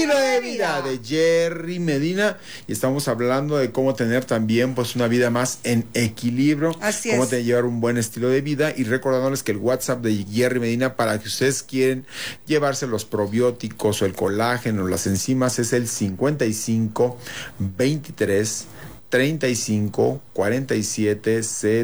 Estilo de vida de Jerry Medina, y estamos hablando de cómo tener también pues una vida más en equilibrio, Así cómo es. llevar un buen estilo de vida, y recordándoles que el WhatsApp de Jerry Medina para que ustedes quieren llevarse los probióticos o el colágeno o las enzimas es el 55 23 35 47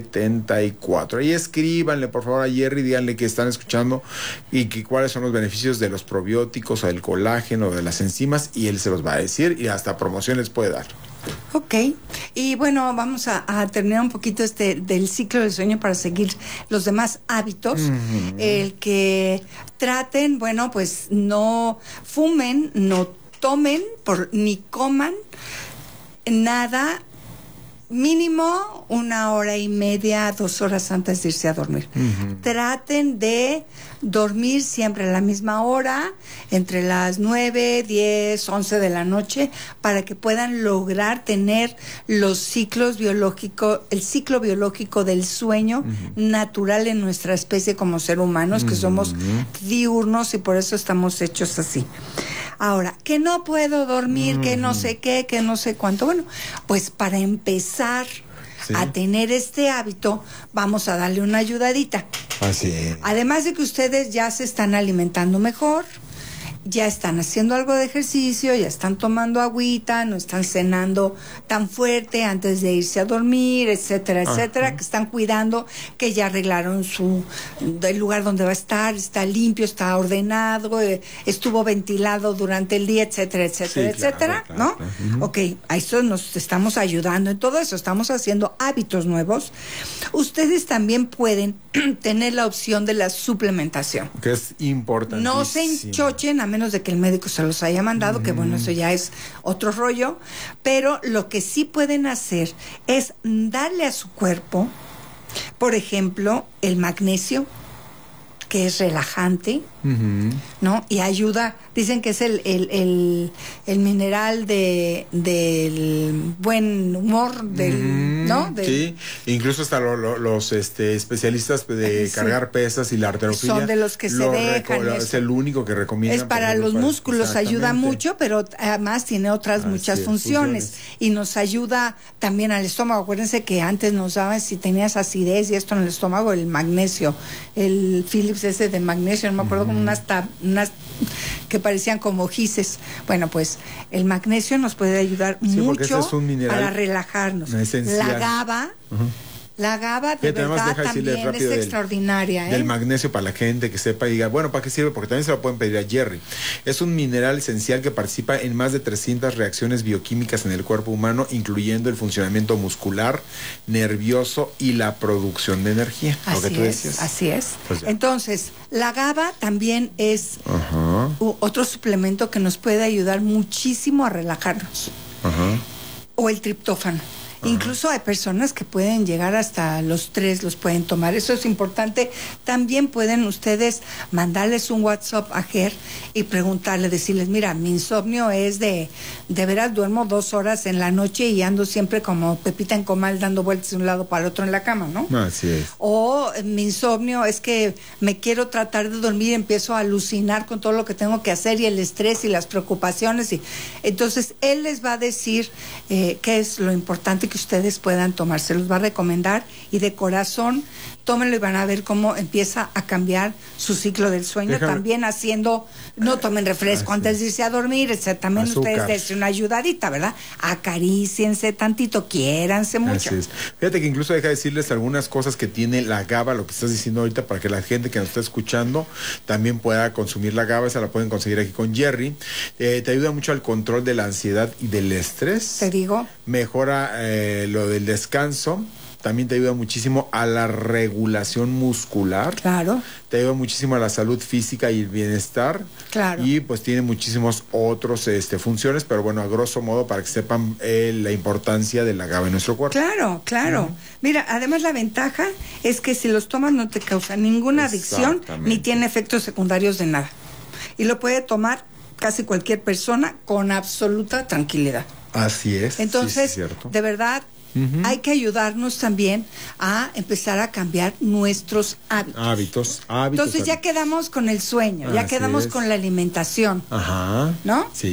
74. Ahí escríbanle por favor a Jerry, díganle que están escuchando y que cuáles son los beneficios de los probióticos o del colágeno o de las enzimas, y él se los va a decir y hasta promoción les puede dar. Ok, y bueno, vamos a terminar un poquito del ciclo del sueño para seguir los demás hábitos. El que traten, bueno, pues no fumen, no tomen ni coman nada, mínimo 1 hora y media, 2 horas antes de irse a dormir. Traten de dormir siempre a la misma hora, entre las 9, 10, 11 de la noche, para que puedan lograr tener los ciclos biológicos, el ciclo biológico del sueño natural en nuestra especie como ser humanos, que somos diurnos y por eso estamos hechos así. Ahora, que no puedo dormir, que no sé qué, que no sé cuánto. Bueno, pues para empezar a tener este hábito, vamos a darle una ayudadita. Así es. Además de que ustedes ya se están alimentando mejor, ya están haciendo algo de ejercicio, ya están tomando agüita, no están cenando tan fuerte antes de irse a dormir, etcétera, etcétera, que están cuidando, que ya arreglaron el lugar donde va a estar, está limpio, está ordenado, estuvo ventilado durante el día, etcétera, etcétera, etcétera, ¿no? Ok, a eso nos estamos ayudando en todo eso, estamos haciendo hábitos nuevos. Ustedes también pueden tener la opción de la suplementación. Que es importante. No se enchochen a menos de que el médico se los haya mandado, que bueno, eso ya es otro rollo, pero lo que sí pueden hacer es darle a su cuerpo, por ejemplo, el magnesio, que es relajante, ¿no? Y ayuda, dicen que es el mineral del buen humor, ¿no? Sí, incluso hasta los especialistas de cargar pesas y la halterofilia son de los que se dejan. Es el único que recomiendan. Es para los músculos, ayuda mucho, pero además tiene otras muchas funciones. Y nos ayuda también al estómago. Acuérdense que antes nos daban, si tenías acidez y esto en el estómago, el magnesio, el Philips ese de magnesio, no me acuerdo, como unas que parecían como gises. Bueno, pues el magnesio nos puede ayudar mucho es un mineral para relajarnos. La GABA, la GABA de verdad también es extraordinaria. Del magnesio, para la gente que sepa y diga, bueno, ¿para qué sirve? Porque también se lo pueden pedir a Jerry. Es un mineral esencial que participa en más de 300 reacciones bioquímicas en el cuerpo humano, incluyendo el funcionamiento muscular, nervioso y la producción de energía. Así lo que tú decías. Así es. Pues entonces, la GABA también es otro suplemento que nos puede ayudar muchísimo a relajarnos. O el triptófano. Incluso hay personas que pueden llegar hasta los 3, los pueden tomar. Eso es importante. También pueden ustedes mandarles un WhatsApp a Ger y preguntarle, decirles, mira, mi insomnio es de veras duermo 2 horas en la noche y ando siempre como Pepita en comal dando vueltas de un lado para el otro en la cama, ¿no? Así es. O mi insomnio es que me quiero tratar de dormir y empiezo a alucinar con todo lo que tengo que hacer y el estrés y las preocupaciones. Entonces, él les va a decir qué es lo importante que ustedes puedan tomar, se los va a recomendar y de corazón tómenlo y van a ver cómo empieza a cambiar su ciclo del sueño. También haciendo, no tomen refresco antes de irse a dormir, también ustedes dense una ayudadita, ¿verdad? Acaríciense tantito, quiéranse mucho. Así es. Fíjate que incluso deja decirles algunas cosas que tiene la GABA, lo que estás diciendo ahorita, para que la gente que nos está escuchando también pueda consumir la GABA. Esa la pueden conseguir aquí con Jerry. Te ayuda mucho al control de la ansiedad y del estrés. Te digo. Mejora lo del descanso. También te ayuda muchísimo a la regulación muscular. Claro. Te ayuda muchísimo a la salud física y el bienestar. Claro. Y pues tiene muchísimos otros funciones, pero bueno, a grosso modo para que sepan la importancia de la GABA en nuestro cuerpo. Claro, claro. Mira, además la ventaja es que si los tomas no te causa ninguna adicción ni tiene efectos secundarios de nada. Y lo puede tomar casi cualquier persona con absoluta tranquilidad. Así es. Entonces, sí, es cierto. De verdad, hay que ayudarnos también a empezar a cambiar nuestros hábitos. Entonces ya quedamos con el sueño, ya quedamos con la alimentación. Ajá. ¿No? Sí.